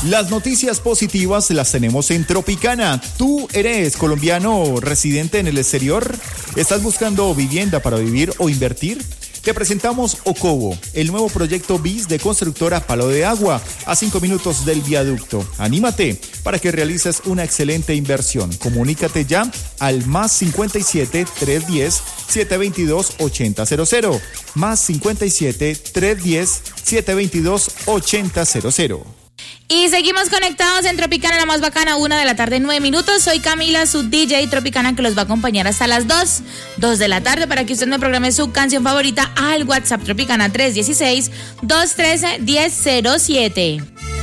Las noticias positivas las tenemos en Tropicana. ¿Tú eres colombiano residente en el exterior? ¿Estás buscando vivienda para vivir o invertir? Te presentamos Ocobo, el nuevo proyecto BIS de constructora Palo de Agua, a 5 minutos del viaducto. Anímate para que realices una excelente inversión. Comunícate ya al +57 310 722 8000. +57 310 722 8000. Y seguimos conectados en Tropicana, la más bacana, 1:09 p.m, 9 minutos. Soy Camila, su DJ Tropicana, que los va a acompañar hasta las 2 de la tarde para que usted me programe su canción favorita al WhatsApp Tropicana 316-213-1007.